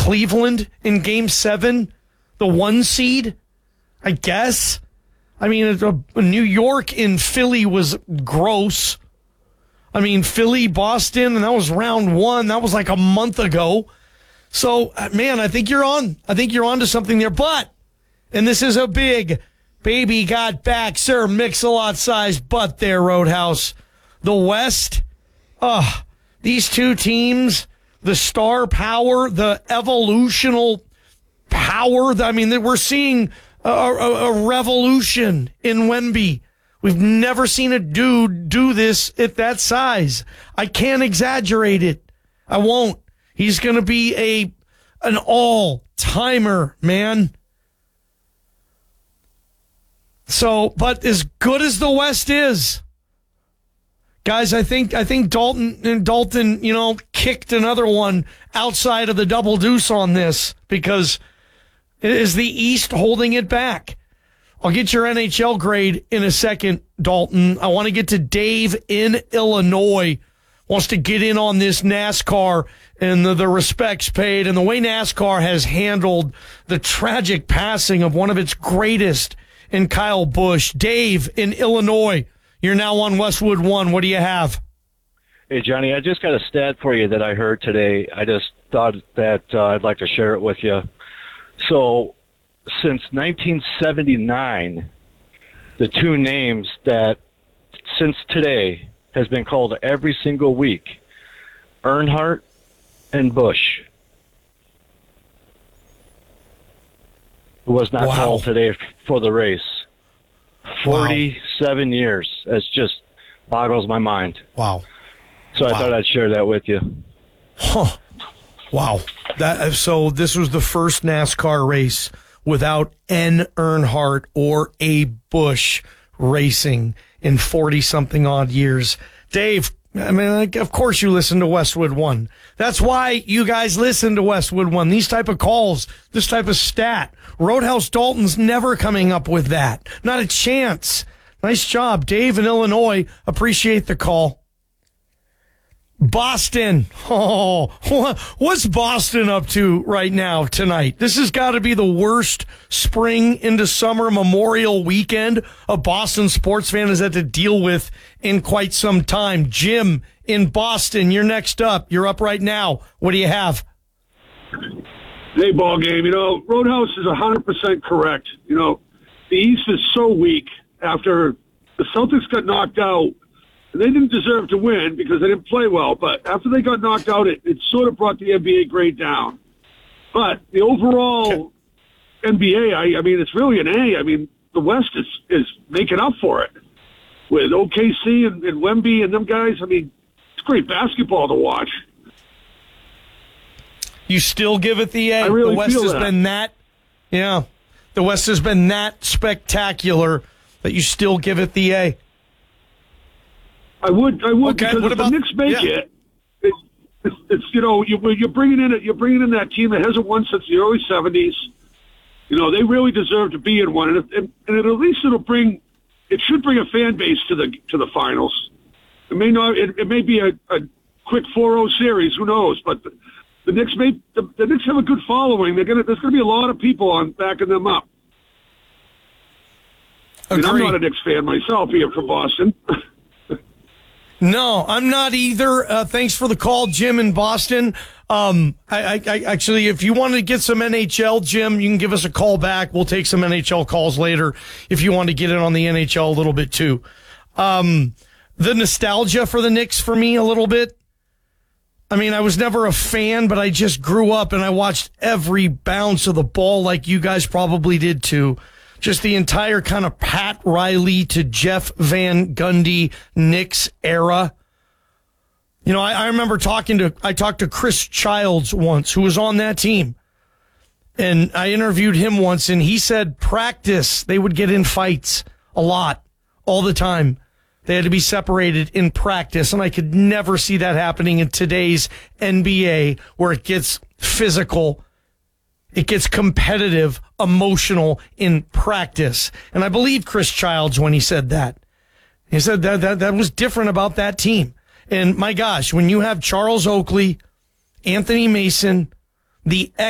Cleveland in Game 7, the 1 seed, I guess. I mean, New York in Philly was gross. I mean, Philly, Boston, and that was round 1. That was like a month ago. So, man, I think you're on. I think you're on to something there. But, and this is a big baby got back, Sir Mix-a-Lot sized butt there, Roadhouse. The West, these two teams, the star power, the evolutional power. I mean, we're seeing a revolution in Wemby. We've never seen a dude do this at that size. I can't exaggerate it. I won't. He's going to be an all-timer, man. So, but as good as the West is, guys, I think Dalton, kicked another one outside of the double deuce on this because it is the East holding it back. I'll get your NHL grade in a second, Dalton. I want to get to Dave in Illinois. Wants to get in on this NASCAR and the respects paid and the way NASCAR has handled the tragic passing of one of its greatest in Kyle Busch. Dave in Illinois, you're now on Westwood One. What do you have? Hey, Johnny, I just got a stat for you that I heard today. I just thought that I'd like to share it with you. So, since 1979, the two names that since today has been called every single week, Earnhardt and Busch. Who was not called today for the race. 47 years. It just boggles my mind. Wow. So I thought I'd share that with you. Huh. Wow. So this was the first NASCAR race without N. Earnhardt or A. Busch racing in 40-something odd years. Dave, I mean, of course you listen to Westwood One. That's why you guys listen to Westwood One. These type of calls, this type of stat. Roadhouse Dalton's never coming up with that. Not a chance. Nice job, Dave in Illinois. Appreciate the call. Boston. Oh, what's Boston up to right now tonight? This has got to be the worst spring into summer Memorial weekend a Boston sports fan has had to deal with in quite some time. Jim in Boston, you're next up. You're up right now. What do you have? Hey, ball game. Roadhouse is 100% correct. The East is so weak after the Celtics got knocked out. They didn't deserve to win because they didn't play well, but after they got knocked out, it sort of brought the NBA grade down. But the overall NBA, I mean, it's really an A. I mean, the West is making up for it with OKC and Wemby and them guys. I mean, it's great basketball to watch. You still give it the A. I really the West feel has that. been that. Yeah, the West has been that spectacular that you still give it the A. I would Okay, because what if about- the Knicks make yeah. it's you're bringing in that team that hasn't won since the early '70s. They really deserve to be in one, and at least it should bring a fan base to the finals. It may not. It may be a quick 4-0 series. Who knows? But the Knicks the Knicks have a good following. There's going to be a lot of people on backing them up. I mean, I'm not a Knicks fan myself, here from Boston. No, I'm not either. Thanks for the call, Jim in Boston. I actually, if you want to get some NHL, Jim, you can give us a call back. We'll take some NHL calls later if you want to get in on the NHL a little bit too. The nostalgia for the Knicks for me a little bit. I mean, I was never a fan, but I just grew up and I watched every bounce of the ball like you guys probably did too. Just the entire kind of Pat Riley to Jeff Van Gundy Knicks era. I remember I talked to Chris Childs once, who was on that team. And I interviewed him once, and he said practice, they would get in fights a lot, all the time. They had to be separated in practice, and I could never see that happening in today's NBA, where it gets physical. It gets competitive, emotional in practice. And I believe Chris Childs when he said that. He said that was different about that team. And my gosh, when you have Charles Oakley, Anthony Mason, the